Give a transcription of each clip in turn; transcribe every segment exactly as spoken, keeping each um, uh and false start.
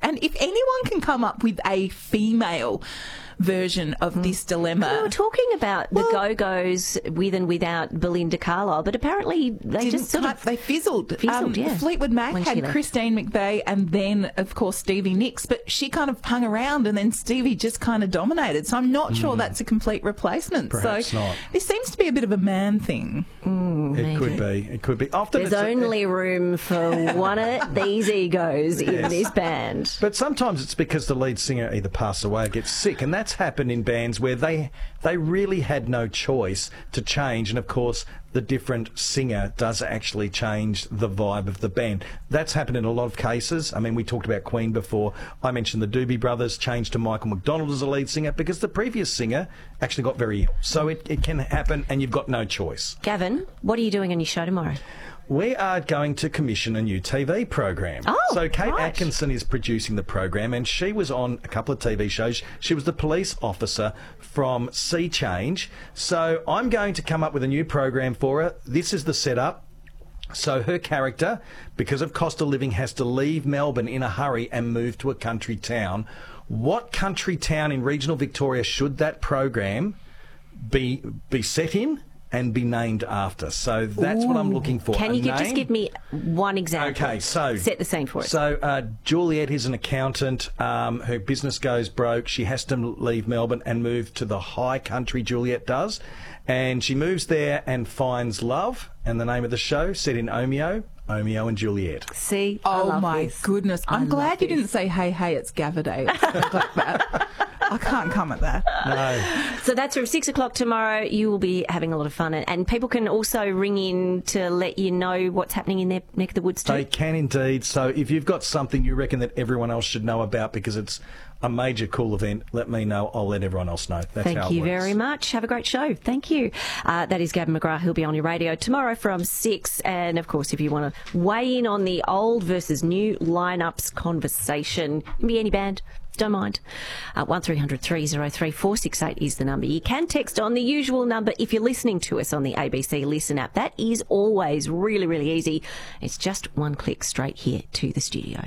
And if anyone can come up with a female version of mm. this dilemma. We were talking about well, the Go-Go's with and without Belinda Carlisle, but apparently they just sort of... They fizzled. Fizzled, um, yeah. Fleetwood Mac when had Christine McVie and then, of course, Stevie Nicks, but she kind of hung around and then Stevie just kind of dominated. So I'm not mm. sure that's a complete replacement. Perhaps so not. This seems to be a bit of a man thing. Mm, it maybe. could be. It could be. Often There's it's only a, room for one of these egos in yes. this band. But sometimes it's because the lead singer either passes away or gets sick, and that's happened in bands where they they really had no choice to change, and of course the different singer does actually change the vibe of the band. That's happened in a lot of cases. I mean, we talked about Queen before. I mentioned the Doobie Brothers changed to Michael McDonald as a lead singer because the previous singer actually got very ill. So it, it can happen and you've got no choice. Gavin, what are you doing on your show tomorrow? We are going to commission a new T V program. Oh, so Kate right. Atkinson is producing the program, and she was on a couple of T V shows. She was the police officer from Sea Change. So I'm going to come up with a new program for her. This is the setup. So her character, because of cost of living, has to leave Melbourne in a hurry and move to a country town. What country town in regional Victoria should that program be be set in and be named after? So that's Ooh. what I'm looking for. Can a you give, name? just give me one example? Okay, so... Set the scene for us. So uh, Juliet is an accountant. Um, her business goes broke. She has to leave Melbourne and move to the high country, Juliet does. And she moves there and finds love. And the name of the show, set in Omeo, Omeo and Juliet. See? I Oh, love my this. goodness. I'm I glad love you this. didn't say, hey, hey, it's Gavaday. Or something like that. I can't come at that. No. So that's from six o'clock tomorrow. You will be having a lot of fun. And, and people can also ring in to let you know what's happening in their neck of the woods too. They can indeed. So if you've got something you reckon that everyone else should know about because it's a major cool event, let me know. I'll let everyone else know. That's Thank how it you works. very much. Have a great show. Thank you. Uh, that is Gavin McGrath. He'll be on your radio tomorrow from six. And, of course, if you want to weigh in on the old versus new lineups conversation, it can be any band. Don't mind. Uh, one three hundred three oh three four six eight is the number. You can text on the usual number if you're listening to us on the A B C Listen app. That is always really, really easy. It's just one click straight here to the studio.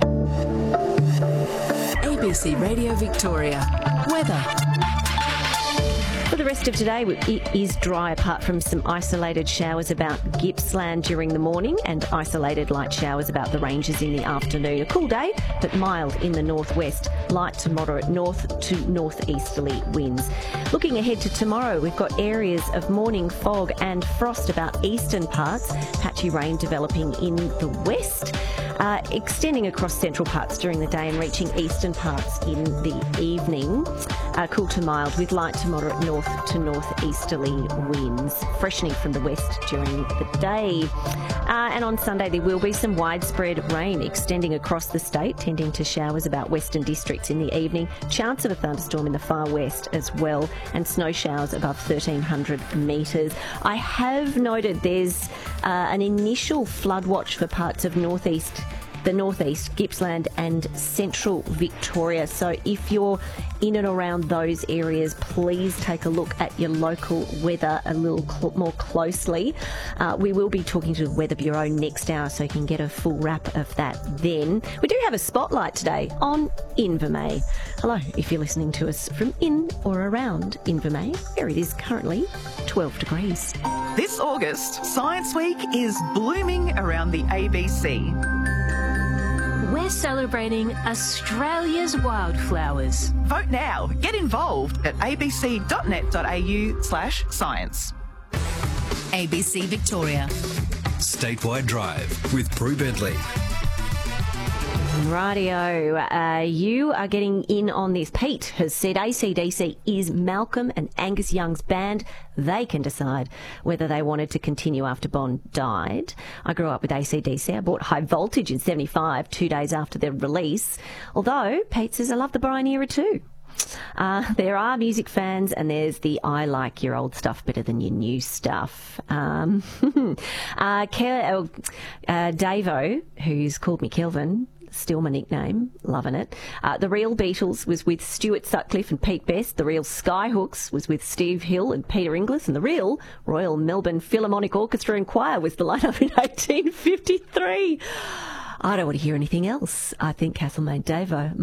A B C Radio Victoria. Weather. For the rest of today, it is dry apart from some isolated showers about Gippsland during the morning and isolated light showers about the ranges in the afternoon. A cool day, but mild in the northwest. Light to moderate north to northeasterly winds. Looking ahead to tomorrow, we've got areas of morning fog and frost about eastern parts. Patchy rain developing in the west, uh, extending across central parts during the day and reaching eastern parts in the evening. Uh, cool to mild with light to moderate north to northeasterly winds, freshening from the west during the day. Uh, and on Sunday there will be some widespread rain extending across the state, tending to showers about western districts in the evening. Chance of a thunderstorm in the far west as well, and snow showers above thirteen hundred metres. I have noted there's uh, an initial flood watch for parts of northeast the northeast, Gippsland and central Victoria. So if you're in and around those areas, please take a look at your local weather a little cl- more closely. Uh, we will be talking to the Weather Bureau next hour, so you can get a full wrap of that then. We do have a spotlight today on Invermay. Hello, if you're listening to us from in or around Invermay, where it is currently twelve degrees. This August, Science Week is blooming around the A B C. We're celebrating Australia's wildflowers. Vote now. Get involved at abc.net.au slash science. A B C Victoria. Statewide Drive with Prue Bentley. Radio, uh, you are getting in on this. Pete has said A C D C is Malcolm and Angus Young's band. They can decide whether they wanted to continue after Bond died. I grew up with A C D C. I bought High Voltage in seventy-five, two days after their release. Although, Pete says, I love the Brian era too. Uh, there are music fans, and there's the I like your old stuff better than your new stuff. Um, uh, Ke- uh, Davo, who's called me Kelvin, still my nickname, loving it. Uh, the Real Beatles was with Stuart Sutcliffe and Pete Best. The Real Skyhooks was with Steve Hill and Peter Inglis. And the Real Royal Melbourne Philharmonic Orchestra and Choir was the lineup in eighteen fifty-three. I don't want to hear anything else. I think Castlemaine Davo